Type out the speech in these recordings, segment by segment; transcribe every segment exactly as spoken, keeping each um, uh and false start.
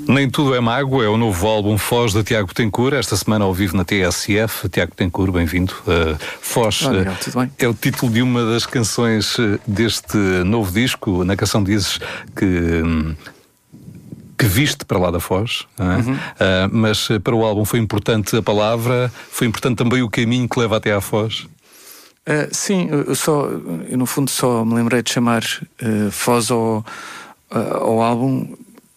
Nem Tudo é Mágoa é o novo álbum Foz de Tiago Betancourt, esta semana ao vivo na T S F. Tiago Betancourt, bem-vindo. Uh, Foz Olá, Miguel, tudo bem? É o título de uma das canções deste novo disco. Na canção dizes que, que viste para lá da Foz, não é? Uhum. Uh, mas para o álbum foi importante a palavra, foi importante também o caminho que leva até à Foz? Uh, sim, eu, só, eu no fundo só me lembrei de chamar uh, Foz ao, uh, ao álbum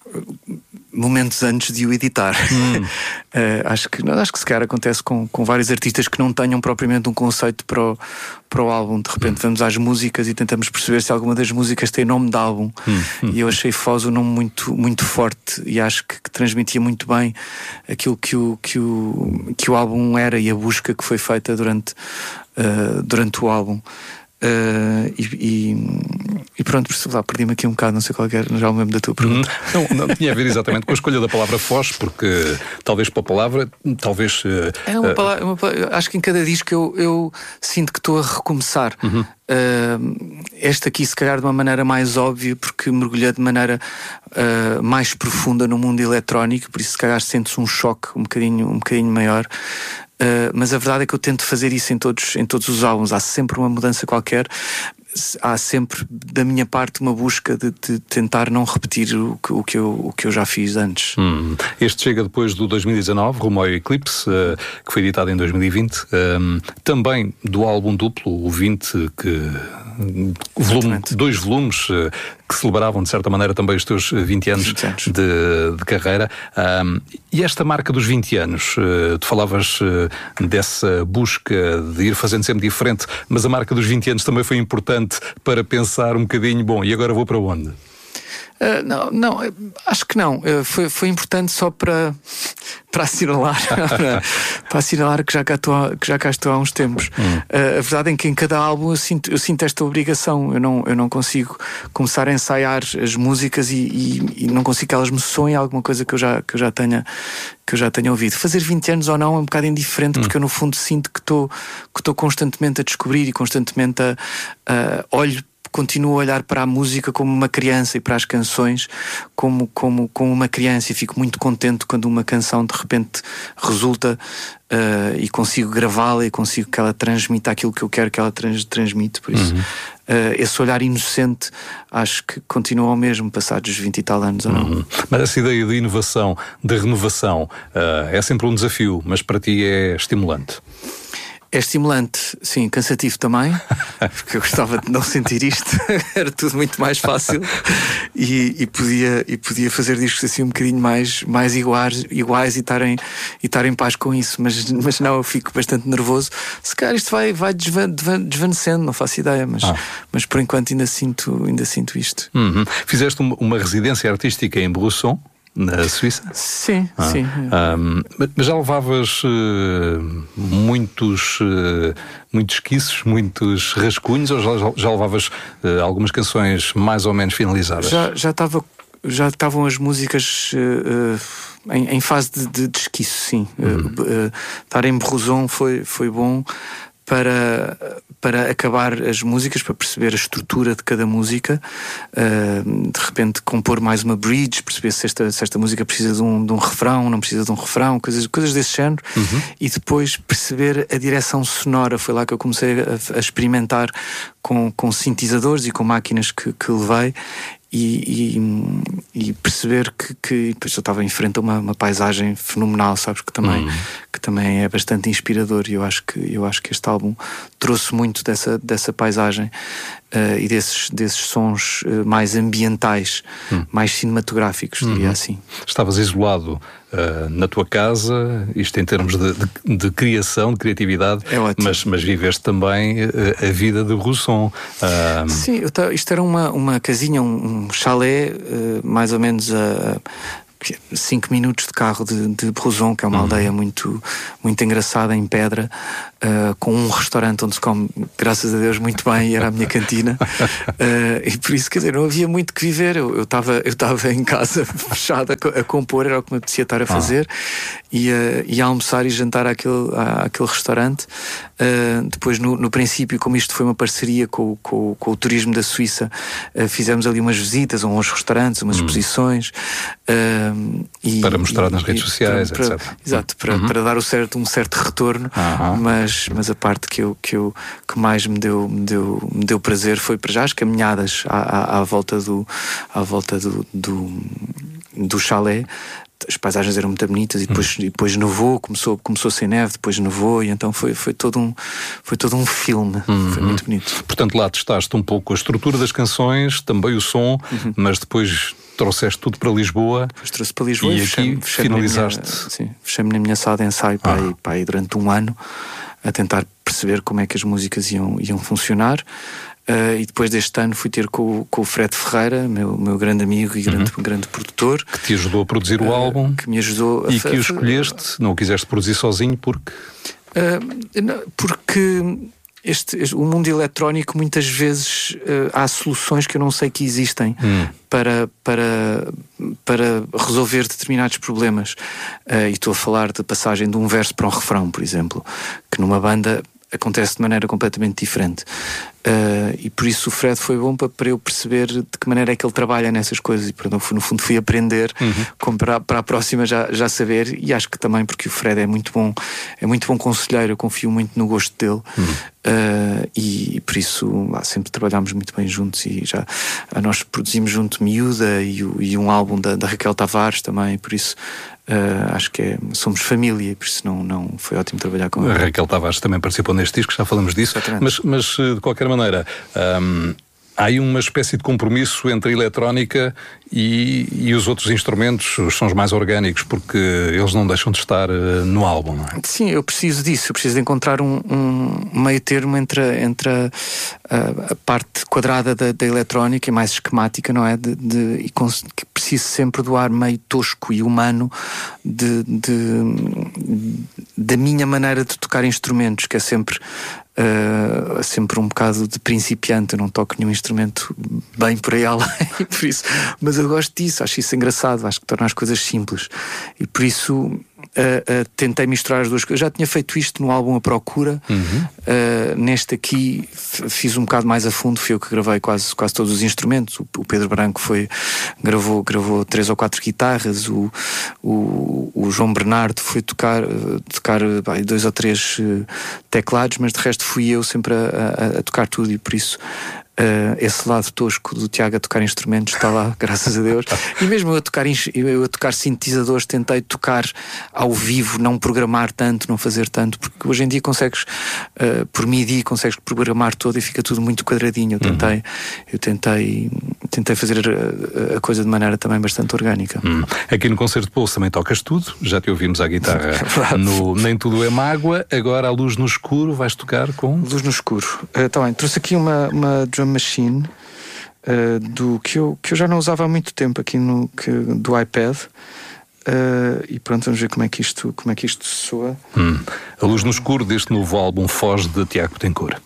momentos antes de o editar. Hum. uh, acho, que, acho que se calhar acontece com, com vários artistas que não tenham propriamente um conceito para o, para o álbum. De repente hum. vamos às músicas e tentamos perceber se alguma das músicas tem nome de álbum. Hum. Hum. E eu achei Foz um nome muito, muito forte e acho que, que transmitia muito bem aquilo que o, que, o, que o álbum era e a busca que foi feita durante, uh, durante o álbum. Uh, e, e, e pronto, lá, perdi-me aqui um bocado, não sei qual é, já me lembro da tua pergunta. Hum, não, não tinha a ver exatamente com a escolha da palavra Foz, porque talvez para a palavra, talvez. Uh, é uma palavra, uma palavra, acho que em cada disco eu, eu sinto que estou a recomeçar. Uhum. Uh, este aqui, se calhar, de uma maneira mais óbvia, porque mergulhei de maneira uh, mais profunda no mundo eletrónico, por isso, se calhar, sentes um choque um bocadinho, um bocadinho maior. Uh, mas a verdade é que eu tento fazer isso em todos, em todos os álbuns. Há sempre uma mudança qualquer, há sempre da minha parte uma busca de, de tentar não repetir o que, o, que eu, o que eu já fiz antes. Hum. Este chega depois do dois mil e dezanove, rumo ao Eclipse, uh, que foi editado em dois mil e vinte, um, também do álbum duplo, o vinte, que volume, dois volumes uh, que celebravam de certa maneira também os teus vinte anos, vinte anos. De, de carreira. Um, e esta marca dos vinte anos, uh, tu falavas uh, dessa busca de ir fazendo sempre diferente, mas a marca dos vinte anos também foi importante para pensar um bocadinho, bom, e agora vou para onde? Uh, não, não, acho que não. Uh, foi, foi importante só para, para assinalar para, para assinalar que já cá estou, que já cá estou há uns tempos. Hum. Uh, a verdade é que em cada álbum eu sinto, eu sinto esta obrigação. Eu não, eu não consigo começar a ensaiar as músicas e, e, e não consigo que elas me soem alguma coisa que eu já, que eu já tenha que eu já tenha ouvido. Fazer vinte anos ou não é um bocado indiferente, hum. porque eu no fundo sinto que estou que estou constantemente a descobrir e constantemente a, a olho continuo a olhar para a música como uma criança e para as canções como, como, como uma criança, e fico muito contente quando uma canção de repente resulta uh, e consigo gravá-la e consigo que ela transmita aquilo que eu quero que ela trans, transmite. Por isso, uhum. uh, esse olhar inocente acho que continua o mesmo passados os vinte e tal anos ou não. Uhum. Mas essa ideia de inovação, de renovação, uh, é sempre um desafio, mas para ti é estimulante? É estimulante, sim, cansativo também, porque eu gostava de não sentir isto, era tudo muito mais fácil e, e, podia, e podia fazer discos assim um bocadinho mais, mais iguais, iguais e estar em, e estar em paz com isso, mas, mas não, eu fico bastante nervoso. Se calhar isto vai, vai desvan, desvanecendo, não faço ideia, mas, ah. mas por enquanto ainda sinto, ainda sinto isto. Uhum. Fizeste uma, uma residência artística em Bresson, na Suíça? Sim, ah. sim. Um, mas já levavas uh, muitos, uh, muitos esquiços, muitos rascunhos, ou já, já levavas uh, algumas canções mais ou menos finalizadas? Já, já, tava, já estavam as músicas uh, uh, em, em fase de, de, de esquiço, sim. Uhum. Uh, uh, estar em Berrozon foi, foi bom para, para acabar as músicas, para perceber a estrutura de cada música, uh, de repente compor mais uma bridge, perceber se esta, se esta música precisa de um, de um refrão, não precisa de um refrão, coisas, coisas desse género, uhum. e depois perceber a direção sonora. Foi lá que eu comecei a, a experimentar com, com sintetizadores e com máquinas que, que levei. E, e, e perceber que, que depois eu estava em frente a uma, uma paisagem fenomenal, sabes, que também, uhum. que também é bastante inspirador, e eu acho que, eu acho que este álbum trouxe muito dessa, dessa paisagem uh, e desses, desses sons uh, mais ambientais, uhum. mais cinematográficos, uhum. diria assim. Estavas isolado uh, na tua casa, isto em termos de, de, de criação, de criatividade, é ótimo. mas, mas viveste também uh, a vida de Bresson. Uh... Sim, eu t- isto era uma, uma casinha, um, um chalé, uh, mais ou menos a cinco minutos de carro de, de Bresson, que é uma uhum. aldeia muito, muito engraçada, em pedra, uh, com um restaurante onde se come, graças a Deus, muito bem, e era a minha cantina. Uh, e por isso, quer dizer, não havia muito que viver. Eu estava eu eu em casa fechada a, a compor, era o que me apetecia estar a fazer, ah. e, a, e a almoçar e jantar àquele, à, àquele restaurante. Uh, depois, no, no princípio, como isto foi uma parceria com, com, com o turismo da Suíça, uh, fizemos ali umas visitas a uns restaurantes, umas uhum. exposições. Uh, e, para mostrar e, nas redes sociais, para, para, etcétera. Exato, para, uhum. para dar o certo, um certo retorno, uhum. mas, mas a parte que, eu, que, eu, que mais me deu, me, deu, me deu prazer foi para já as caminhadas à, à, à volta do, à volta do, do, do chalé. As paisagens eram muito bonitas e depois, hum. e depois nevou, começou, começou sem neve, depois nevou e então foi, foi, todo, um, foi todo um filme, hum. foi muito bonito. Portanto, lá testaste um pouco a estrutura das canções, também o som, uhum. mas depois trouxeste tudo para Lisboa. Depois trouxe para Lisboa e, e aqui finalizaste. Minha, sim, fechei-me na minha sala de ensaio ah. para, aí, para aí durante um ano a tentar perceber como é que as músicas iam, iam funcionar. Uh, e depois deste ano fui ter com, com o Fred Ferreira, meu, meu grande amigo e grande, uhum. grande produtor. Que te ajudou a produzir o uh, álbum. Que me ajudou. E a que o escolheste, não o quiseste produzir sozinho porque... Uh, não, porque este, este, o mundo eletrónico muitas vezes uh, há soluções que eu não sei que existem hum. para, para, para resolver determinados problemas. Uh, e estou a falar de passagem de um verso para um refrão, por exemplo, que numa banda acontece de maneira completamente diferente. Uh, e por isso o Fred foi bom para, para eu perceber de que maneira é que ele trabalha nessas coisas e portanto, no fundo fui aprender uhum. como para, para a próxima já, já saber, e acho que também porque o Fred é muito bom, é muito bom conselheiro, eu confio muito no gosto dele. Uhum. Uh, e, e por isso lá, sempre trabalhámos muito bem juntos e já uh, nós produzimos junto Miúda e, e um álbum da, da Raquel Tavares também, por isso Uh, acho que é, somos família e por isso não, não foi ótimo trabalhar com ela. A Raquel Tavares também participou neste disco, já falamos disso, mas, mas de qualquer maneira um, há aí uma espécie de compromisso entre a eletrónica e, e os outros instrumentos, os sons mais orgânicos, porque eles não deixam de estar uh, no álbum, não é? Sim, eu preciso disso, eu preciso de encontrar um, um meio termo entre, entre a, a, a parte quadrada da, da eletrónica e mais esquemática, não é? De, de, e cons- que preciso sempre do ar meio tosco e humano de, de, da minha maneira de tocar instrumentos, que é sempre Uh, sempre um bocado de principiante. Eu não toco nenhum instrumento bem por aí além, por isso, mas eu gosto disso, acho isso engraçado, acho que torna as coisas simples e por isso uh, uh, tentei misturar as duas coisas. Eu já tinha feito isto no álbum A Procura, uhum. uh, neste aqui f- fiz um bocado mais a fundo, fui eu que gravei quase, quase todos os instrumentos. O, o Pedro Branco foi, gravou, gravou três ou quatro guitarras, o, o, o João Bernardo foi tocar, uh, tocar uh, dois ou três uh, teclados, mas de resto fui eu sempre a, a, a tocar tudo e por isso Uh, esse lado tosco do Tiago a tocar instrumentos está lá, graças a Deus. E mesmo eu a tocar, eu a tocar sintetizadores, tentei tocar ao vivo, não programar tanto, não fazer tanto, porque hoje em dia consegues, uh, por MIDI, consegues programar todo e fica tudo muito quadradinho. Eu tentei, uhum. eu tentei, tentei fazer a, a coisa de maneira também bastante orgânica. Hum. Aqui no Concerto de Pulso também tocas tudo, já te ouvimos à guitarra no Nem Tudo é Mágoa, agora a Luz no Escuro vais tocar com... Luz no Escuro. Uh, tá bem, trouxe aqui uma, uma drum machine uh, do, que, eu, que eu já não usava há muito tempo aqui no, que, do iPad uh, e pronto, vamos ver como é que isto, como é que isto soa. Hum. A Luz no Escuro deste novo álbum Foz de Tiago Betancourt.